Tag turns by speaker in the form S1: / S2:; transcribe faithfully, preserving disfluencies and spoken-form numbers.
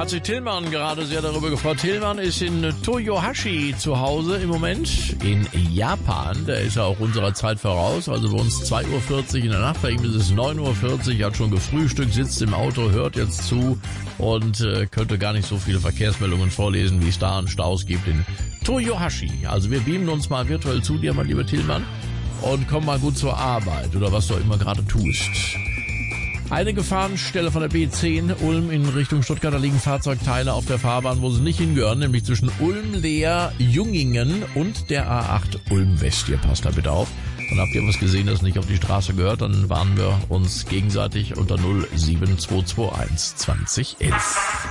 S1: hat sich Tillmann gerade sehr darüber gefreut. Tillmann ist in Toyohashi zu Hause im Moment in Japan. Der ist ja auch unserer Zeit voraus. Also bei uns zwei Uhr vierzig in der Nacht. Bei ihm ist es neun Uhr vierzig. Hat schon gefrühstückt, sitzt im Auto, hört jetzt zu und äh, könnte gar nicht so viele Verkehrsmeldungen vorlesen, wie es da an Staus gibt in Toyohashi. Also wir beamen uns mal virtuell zu dir, mein lieber Tillmann, und komm mal gut zur Arbeit oder was du immer gerade tust. Eine Gefahrenstelle von der B zehn, Ulm in Richtung Stuttgart, da liegen Fahrzeugteile auf der Fahrbahn, wo sie nicht hingehören, nämlich zwischen Ulm, Leer, Jungingen und der A acht Ulm West. Ihr passt da bitte auf. Und habt ihr was gesehen, das nicht auf die Straße gehört, dann warnen wir uns gegenseitig unter null sieben zwei zwei eins zwanzig elf.